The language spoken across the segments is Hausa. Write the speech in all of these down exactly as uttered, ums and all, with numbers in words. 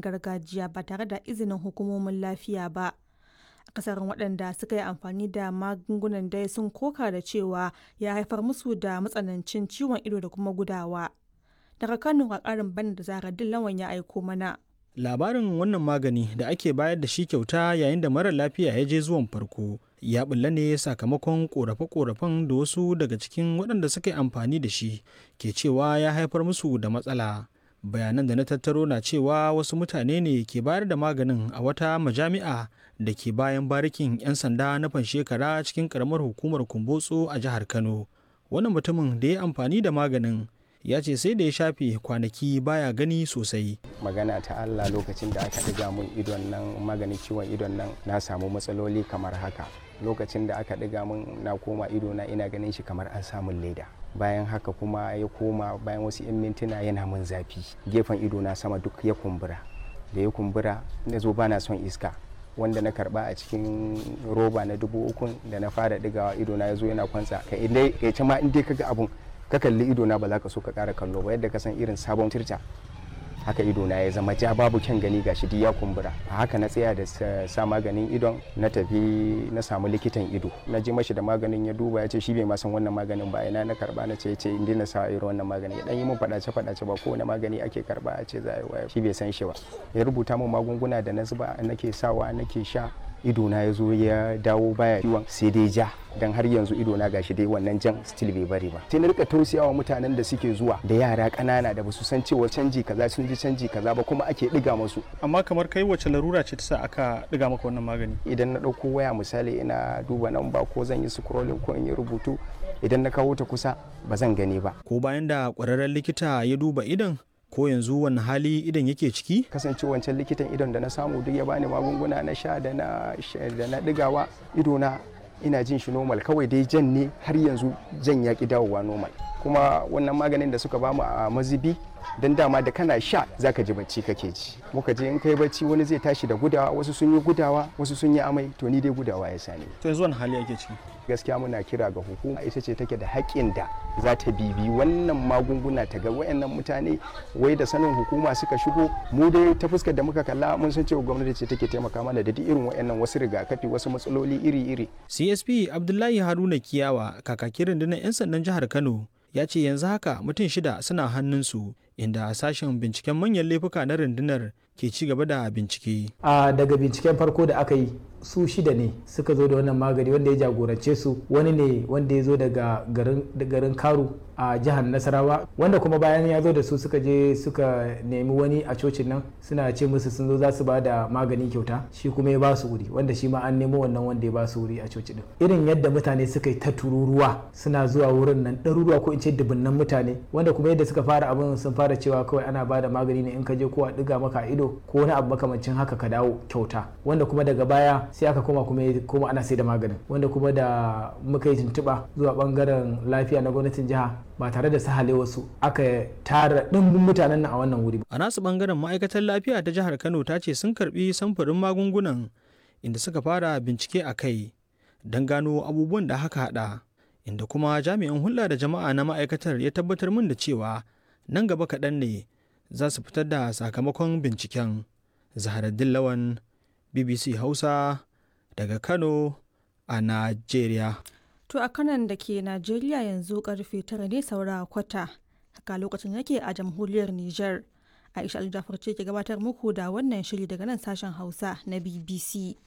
gargajiya ba tare da izinin hukumomin lafiya ba. Akasarin waɗanda suka yi amfani da magungunan dai sun koka da cewa ya haifar musu da matsanancin ciwon ido da kuma gudawa. Daga Kano a ƙarin bana da Zahraddin Lawan ya aiko mana. Labarin wannan magani da ake bayar da shi kyauta yayin da marar lafiya ya je zuwan farko ya bulla ne sakamakon korafe-korafen da wasu daga cikin waɗanda suka yi amfani da shi ke cewa ya haifar musu da matsala. Bayanan da na tattaro na cewa wasu mutane ne ke bayar da maganin a wata majami'a da ke bayan barikin 'yan sanda na Fanshekara cikin karamar hukumar Kumbotso a jihar Kano. Wannan mutumin da ya amfani da maganin ya ce sai da ya shafe kwanaki baya gani sosai. Magana ta Allah, lokacin da aka ɗiga mun idon nan maganin ciwon idon nan na samu matsaloli kamar haka. Lokacin da aka ɗiga mun na koma ido na ina ganin shi kamar an samun leda. Bayan haka kuma ya koma bayan wasu 'yan mintuna yana mun zafi. Gefen ido na sama duk ya kumbura. Da ya kumbura na zo bana son iska. Wanda na karba a cikin roba na dubu ukun da na fara ɗigawa ido na ya zo yana kwantsa. Ka indai ya ce ma in dai kaga abun ka kalli ido na ba za ka so ka ƙara kallo ba, yadda ka san irin sabon tirta haka ido na ya zama ja, babu kyan gani gashi duk ya kumbura. A haka na tsaya da sa maganin idon na tafi na samu likitan ido, na je mashi da maganin ya duba ya ce shi bai ma san wannan maganin ba. Ina na karba na ce ce in na sa irin wannan magani, ya dan yi min fadace fadace ba kowane magani ake karba a ce za a yi waya, shi bai san shi ba. Ya rubuta min magunguna da na zuba nake sawa nake sha, ido na ya zo ya dawo baya ciwon sai dai ja, dan har yanzu ido na gashi dai wannan jan still bai bari ba. Sai na rika tausayawa mutanen da suke zuwa da yara kanana da basu san cewa canji kaza sun ji canji kaza ba kuma ake diga musu. Amma kamar kai wace larura ce ta sa aka diga maka wannan magani? Idan na dauko waya misali ina duba nan ba ko zan yi scrolling ko in yi rubutu, idan na kawo ta kusa ba zan gani ba. Ko bayan da kwararren likita ya duba idon, ko yanzu wani hali idan yake ciki? Kasance wancan likitan idon da na samu duk ya bani magunguna na sha da na da na digawa, ido na ina jin shi normal, kawai dai jan ne har yanzu jan ya ki dawowa normal. Kuma wannan maganin da suka bamu a mazibi, dan dama da kana sha zaka ji bacci kake ji. Muka je in kai bacci wani zai tashi da gudawa, wasu sun yi gudawa, wasu sun yi amai, to ni dai gudawa ya sani. To yanzu wani hali yake ciki? Gaskiya muna kira ga hukuma, ita ce take da haƙƙin da za ta bibi wannan magunguna ta ga wayannan mutane wai da sanin hukuma suka shigo. Mu dai ta fuskar da muka kalla mun san cewa gwamnati ce take taimaka mana da duk irin wayannan wasu rigakafi, wasu matsaloli iri-iri. C S P Abdullahi Haruna Kiyawa, kakakin rundunar 'yan sandan jihar Kano, ya ce yanzu haka mutum shida suna hannunsu, inda sashen binciken manyan laifuka na rundunar ke ci gaba da bincike. A daga binciken farko da aka yi, su shida ne suka zo da wannan magani, wanda ya jagorance su wani ne wanda ya zo daga garin Karu a jihar Nasarawa, wanda kuma bayan ya zo da su suka je suka nemi wani a cocin nan suna ce musu sun zo za su ba da magani kyauta, shi kuma ya ba su wuri, wanda shi ma an nemo wannan wanda ya ba su wuri a coci din. Irin yadda mutane suka yi ta tururuwa suna zuwa wurin nan, ɗaruruwa ko in ce dubunnan mutane, wanda kuma yadda suka fara abin sun fara cewa kawai ana ba da magani ne in ka je ko a ɗiga maka a ido ko wani abu makamancin haka ka dawo kyauta, wanda kuma daga baya sai aka koma kuma kuma ana sai da maganin, wanda kuma da muka yi tuntuɓa zuwa bangaren lafiya na gwamnatin jiha ba tare da sahale wasu aka tara ɗimbin mutanen nan a wannan wuri. A nasu bangaren ma'aikatar lafiya ta jihar Kano ta ce sun karbi samfurin magungunan, inda suka fara bincike a kai don gano abubuwan da haka hada, inda kuma jami'in hulɗa da jama'a na ma'aikatar ya tabbatar min da cewa nan gaba kaɗan ne za su fitar da sakamakon binciken. Zahraddin Lawan, B B C Hausa, daga Kano a Najeriya. To a kanan da ke Najeriya yanzu karfe tara ne saura kwata, haka lokacin yake a jamhuriyar Nijar. Aisha Aljafar ce ke gabatar muku da wannan shiri daga nan sashen Hausa na B B C.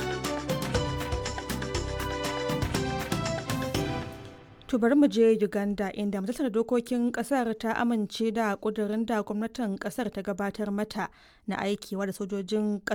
To bari mu je Uganda, inda majalisar dokokin kasar ta amince da kudirin da gwamnatin kasar ta gabatar mata na aikewa da sojojin kasar